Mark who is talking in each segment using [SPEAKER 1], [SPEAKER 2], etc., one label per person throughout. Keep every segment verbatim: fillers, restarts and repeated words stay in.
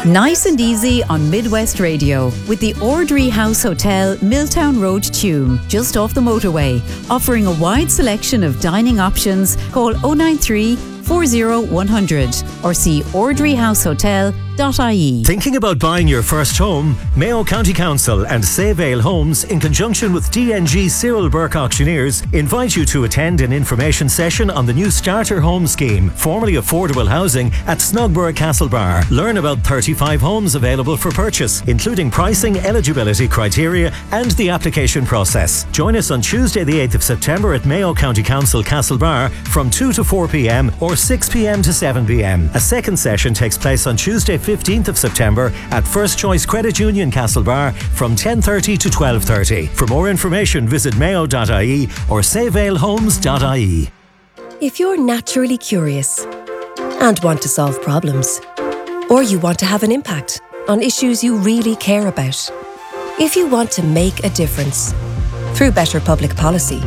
[SPEAKER 1] Nice and easy on Midwest Radio with the Ordry House Hotel, Milltown Road, Tuam, just off the motorway. Offering a wide selection of dining options. Call oh nine three, four oh one hundred or see ordry house hotel dot I E.
[SPEAKER 2] Thinking about buying your first home? Mayo County Council and Save Ale Homes, in conjunction with D N G Cyril Burke Auctioneers, invite you to attend an information session on the new Starter Home Scheme, formerly affordable housing, at Snugborough Castlebar. Learn about thirty-five homes available for purchase, including pricing, eligibility criteria and the application process. Join us on Tuesday the eighth of September at Mayo County Council Castlebar from two to four p.m. or six p.m. to seven p.m. A second session takes place on Tuesday fifteenth of September at First Choice Credit Union Castlebar from ten thirty to twelve thirty. For more information, visit mayo dot I E or save ale homes dot I E.
[SPEAKER 3] If you're naturally curious and want to solve problems, or you want to have an impact on issues you really care about, if you want to make a difference through better public policy,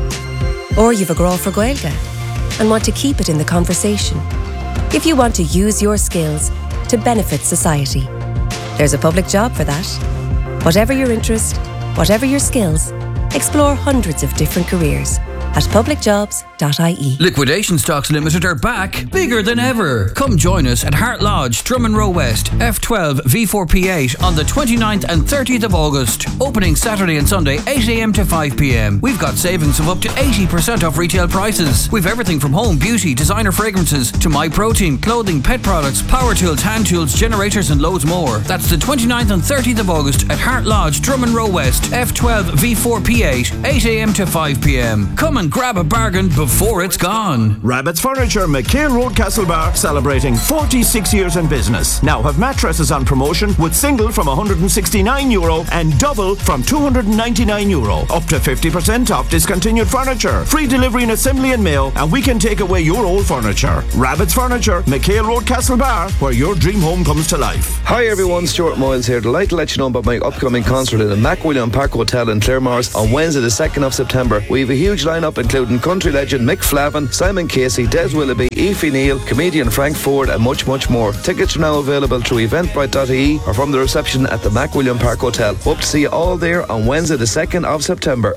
[SPEAKER 3] or you've a grá for Gaeilge and want to keep it in the conversation, if you want to use your skills to benefit society, there's a public job for that. Whatever your interest, whatever your skills, explore hundreds of different careers at public jobs dot I E.
[SPEAKER 4] Liquidation Stocks Limited are back, bigger than ever. Come join us at Hart Lodge, Drummond Row West, F twelve V four P eight on the twenty-ninth and thirtieth of August. Opening Saturday and Sunday, eight a.m. to five p.m. We've got savings of up to eighty percent off retail prices. We've everything from home, beauty, designer fragrances to My Protein, clothing, pet products, power tools, hand tools, generators and loads more. That's the twenty-ninth and thirtieth of August at Hart Lodge, Drummond Row West, F twelve V four P eight, eight a.m. to five p.m. Come and grab a bargain before it's gone.
[SPEAKER 5] Rabbit's Furniture, McHale Road, Castlebar, celebrating forty-six years in business. Now have mattresses on promotion with single from one hundred sixty-nine euro and double from two hundred ninety-nine euro. Up to fifty percent off discontinued furniture. Free delivery and assembly in Mayo, and we can take away your old furniture. Rabbit's Furniture, McHale Road, Castlebar, where your dream home comes to life.
[SPEAKER 6] Hi everyone, Stuart Moyles here. Delighted to let you know about my upcoming concert in the Mac William Park Hotel in Claremorris on Wednesday the second of September. We have a huge lineup including country legend Mick Flavin, Simon Casey, Des Willoughby, Aoife Neal, comedian Frank Ford and much much more. Tickets are now available through eventbrite dot I E or from the reception at the Mac William Park Hotel. Hope to see you all there on Wednesday the second of September.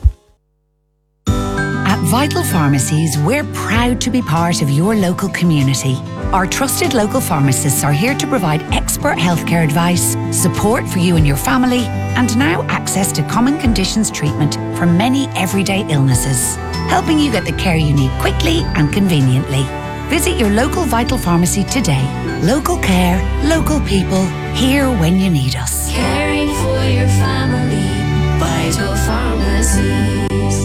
[SPEAKER 7] At Vital Pharmacies, we're proud to be part of your local community. Our trusted local pharmacists are here to provide expert healthcare advice, support for you and your family, and now access to common conditions treatment for many everyday illnesses, helping you get the care you need quickly and conveniently. Visit your local Vital Pharmacy today. Local care, local people, here when you need us.
[SPEAKER 8] Caring for your family, Vital Pharmacies.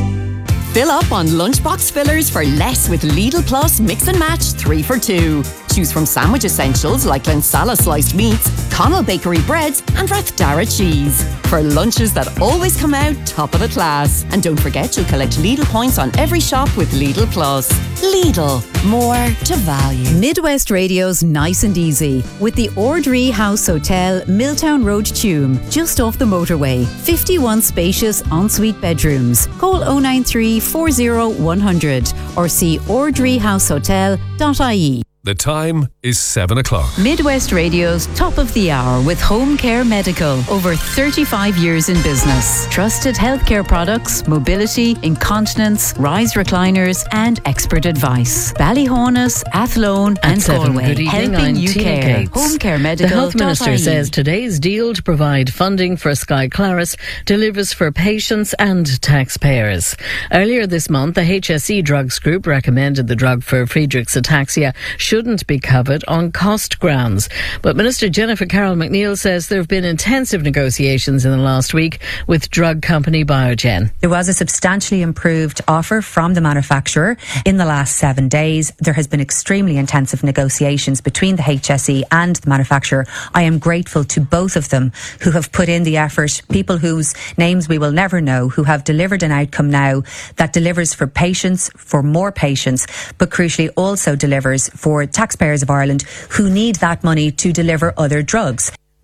[SPEAKER 9] Fill up on lunchbox fillers for less with Lidl Plus Mix and Match three for two. Choose from sandwich essentials like Glensala sliced meats, Connell Bakery breads and Rathdara cheese. For lunches that always come out top of the class. And don't forget you'll collect Lidl points on every shop with Lidl Plus. Lidl, more to value.
[SPEAKER 1] Midwest Radio's Nice and Easy with the Ordry House Hotel, Milltown Road, Tuam, just off the motorway. fifty-one spacious ensuite bedrooms. Call oh nine three, four oh one hundred or see ordry house hotel dot I E.
[SPEAKER 10] The time is seven o'clock.
[SPEAKER 1] Midwest Radio's Top of the Hour with Home Care Medical. Over thirty-five years in business. Trusted healthcare products, mobility, incontinence, rise recliners and expert advice. Ballyhonus, Athlone and Galway.
[SPEAKER 11] Good evening,
[SPEAKER 1] Helping
[SPEAKER 11] I'm
[SPEAKER 1] you
[SPEAKER 11] Tina
[SPEAKER 1] care.
[SPEAKER 11] Gates.
[SPEAKER 1] Home Care Medical.
[SPEAKER 11] The Health Minister says today's deal to provide funding for Sky Claris delivers for patients and taxpayers. Earlier this month, the H S E Drugs Group recommended the drug for Friedreich's ataxia should shouldn't be covered on cost grounds. But Minister Jennifer Carroll McNeil says there have been intensive negotiations in the last week with drug company Biogen.
[SPEAKER 12] There was a substantially improved offer from the manufacturer in the last seven days. There has been extremely intensive negotiations between the H S E and the manufacturer. I am grateful to both of them who have put in the effort, people whose names we will never know, who have delivered an outcome now that delivers for patients, for more patients, but crucially also delivers for taxpayers of Ireland who need that money to deliver other drugs.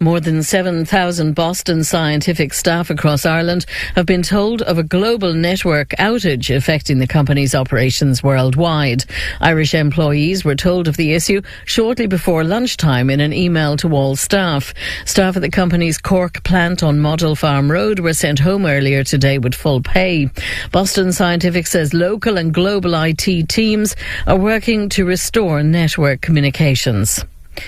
[SPEAKER 11] More than seven thousand Boston Scientific staff across Ireland have been told of a global network outage affecting the company's operations worldwide. Irish employees were told of the issue shortly before lunchtime in an email to all staff. Staff at the company's Cork plant on Model Farm Road were sent home earlier today with full pay. Boston Scientific says local and global I T teams are working to restore network communications.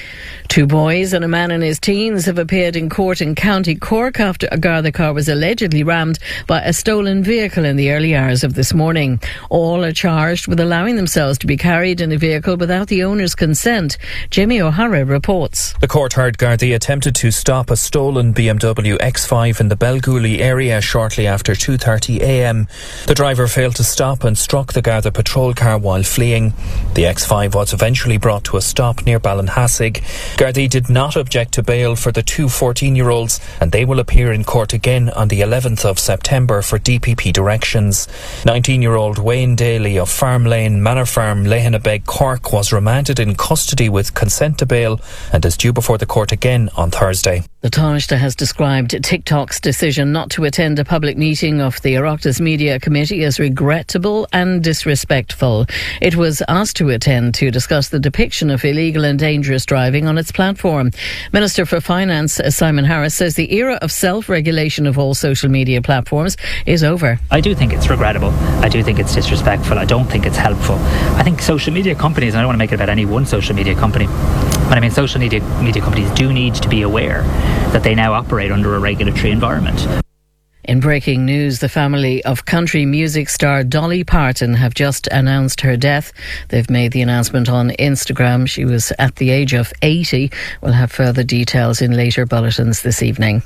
[SPEAKER 11] Two boys and a man in his teens have appeared in court in County Cork after a Garda car was allegedly rammed by a stolen vehicle in the early hours of this morning. All are charged with allowing themselves to be carried in a vehicle without the owner's consent. Jamie O'Hara reports.
[SPEAKER 13] The court heard Gardaí attempted to stop a stolen B M W X five in the Belgooly area shortly after two thirty a m. The driver failed to stop and struck the Garda patrol car while fleeing. The X five was eventually brought to a stop near Ballinhassig. Gardaí did not object to bail for the two fourteen-year-olds and they will appear in court again on the eleventh of September for D P P directions. nineteen-year-old Wayne Daly of Farm Lane Manor Farm, Lehenabeg, Cork was remanded in custody with consent to bail and is due before the court again on Thursday.
[SPEAKER 11] The Taoiseach has described TikTok's decision not to attend a public meeting of the Oireachtas Media Committee as regrettable and disrespectful. It was asked to attend to discuss the depiction of illegal and dangerous driving on its platform. Minister for Finance Simon Harris says the era of self-regulation of all social media platforms is over.
[SPEAKER 14] I do think it's regrettable. I do think it's disrespectful. I don't think it's helpful. I think social media companies, and I don't want to make it about any one social media company, but I mean social media, media companies do need to be aware that they now operate under a regulatory environment.
[SPEAKER 11] In breaking news, the family of country music star Dolly Parton have just announced her death. They've made the announcement on Instagram. She was at the age of eighty. We'll have further details in later bulletins this evening.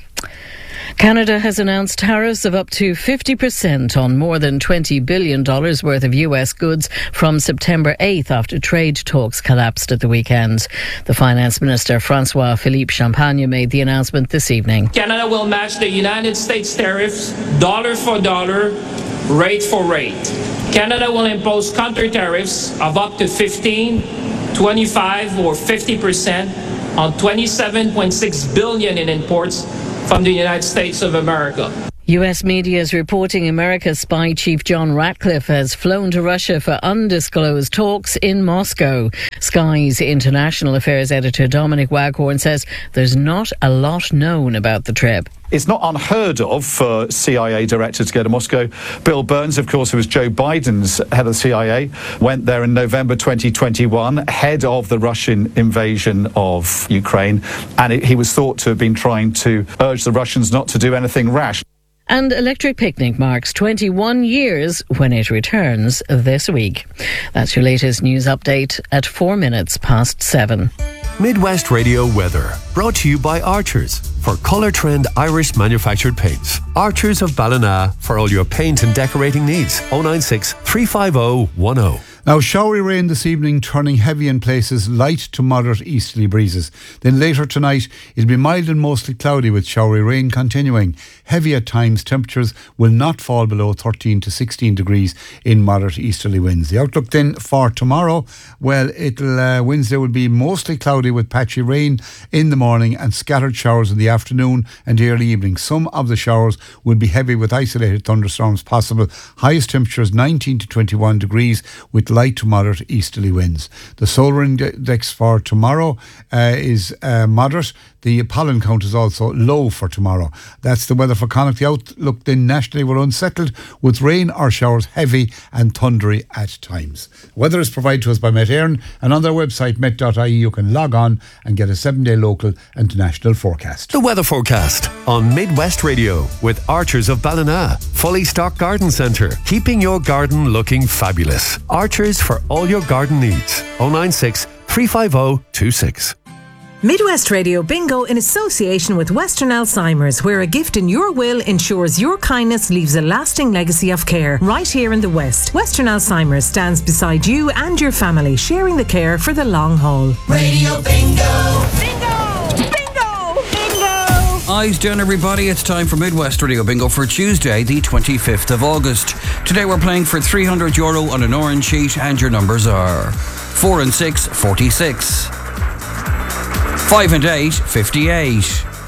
[SPEAKER 11] Canada has announced tariffs of up to fifty percent on more than twenty billion dollars worth of U S goods from September eighth after trade talks collapsed at the weekend. The Finance Minister, Francois-Philippe Champagne, made the announcement this evening.
[SPEAKER 15] Canada will match the United States tariffs dollar for dollar, rate for rate. Canada will impose counter tariffs of up to fifteen, twenty-five or fifty percent on twenty-seven point six billion dollars in imports from the United States of America.
[SPEAKER 11] U S media is reporting America's spy chief John Ratcliffe has flown to Russia for undisclosed talks in Moscow. Sky's international affairs editor Dominic Waghorn says there's not a lot known about the trip.
[SPEAKER 16] It's not unheard of for C I A director to go to Moscow. Bill Burns, of course, who was Joe Biden's head of the C I A, went there in November twenty twenty-one, ahead of the Russian invasion of Ukraine, and it, he was thought to have been trying to urge the Russians not to do anything rash.
[SPEAKER 11] And Electric Picnic marks twenty-one years when it returns this week. That's your latest news update at four minutes past seven.
[SPEAKER 17] Midwest Radio weather, brought to you by Archers for Colour Trend Irish manufactured paints. Archers of Ballina for all your paint and decorating needs. oh nine six, three five oh, one oh.
[SPEAKER 18] Now, showery rain this evening, turning heavy in places, light to moderate easterly breezes. Then later tonight, it'll be mild and mostly cloudy with showery rain continuing. Heavy at times, temperatures will not fall below thirteen to sixteen degrees in moderate easterly winds. The outlook then for tomorrow, well, it'll uh, Wednesday will be mostly cloudy with patchy rain in the morning and scattered showers in the afternoon and early evening. Some of the showers will be heavy with isolated thunderstorms possible. Highest temperatures nineteen to twenty-one degrees with light to moderate easterly winds. The solar index for tomorrow uh, is uh, moderate. The pollen count is also low for tomorrow. That's the weather for Connacht. The outlook then nationally will unsettled with rain or showers heavy and thundery at times. Weather is provided to us by Met Éireann, and on their website met dot I E you can log on and get a seven-day local and national forecast.
[SPEAKER 17] The weather forecast on Midwest Radio with Archers of Ballina. Fully stocked garden centre, keeping your garden looking fabulous. Archers for all your garden needs. oh nine six, three five oh, two six.
[SPEAKER 19] Midwest Radio Bingo in association with Western Alzheimer's, where a gift in your will ensures your kindness leaves a lasting legacy of care right here in the West. Western Alzheimer's stands beside you and your family, sharing the care for the long haul.
[SPEAKER 20] Radio Bingo! Bingo!
[SPEAKER 4] Bingo! Bingo! Eyes down, everybody. It's time for Midwest Radio Bingo for Tuesday, the twenty-fifth of August. Today we're playing for three hundred euro on an orange sheet, and your numbers are four and six, forty-six. Five and eight, fifty-eight.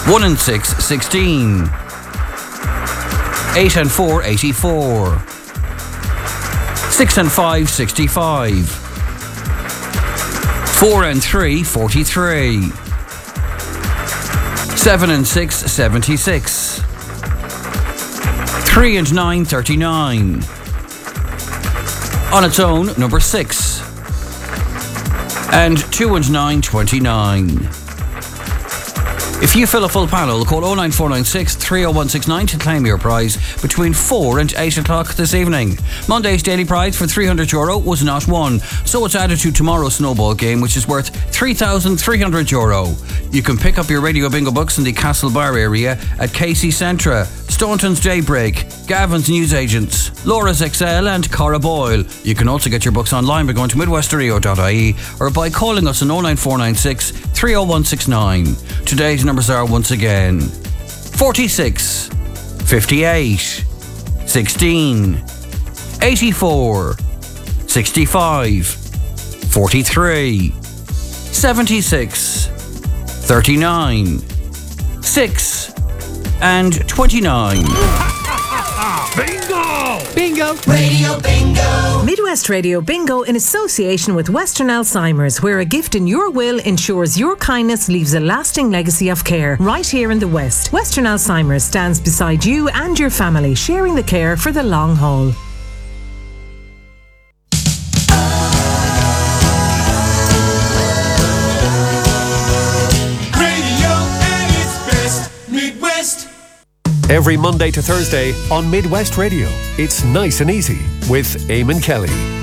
[SPEAKER 4] one and six, sixteen. eight and four, eighty-four. six and five, sixty-five. four and three, forty-three. seven and six, seventy-six. three and nine, thirty-nine. On its own, number six. And two and nine, twenty-nine. If you fill a full panel, call oh nine four nine six, three oh one six nine to claim your prize between four and eight o'clock this evening. Monday's daily prize for three hundred euro was not won, so it's added to tomorrow's snowball game, which is worth three thousand three hundred euro. You can pick up your Radio Bingo books in the Castlebar area at Casey Centra, Staunton's Daybreak, Gavin's Newsagents, Laura's X L and Cara Boyle. You can also get your books online by going to midwest radio dot I E or by calling us on oh nine four nine six, three oh one six nine. Today's numbers are once again forty-six, fifty-eight, sixteen, eighty-four, sixty-five, forty-three, seventy-six, thirty-nine, six and twenty-nine.
[SPEAKER 20] Bingo!
[SPEAKER 19] Bingo!
[SPEAKER 20] Radio Bingo!
[SPEAKER 19] Midwest Radio Bingo in association with Western Alzheimer's, where a gift in your will ensures your kindness leaves a lasting legacy of care. Right here in the West, Western Alzheimer's stands beside you and your family, sharing the care for the long haul.
[SPEAKER 17] Every Monday to Thursday on Midwest Radio, it's Nice and Easy with Eamon Kelly.